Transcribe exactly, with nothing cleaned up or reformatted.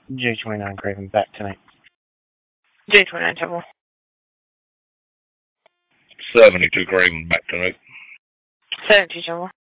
J twenty-nine Craven, back tonight. J twenty-nine Temple. seventy-two Craven, back tonight. seventy-two Temple.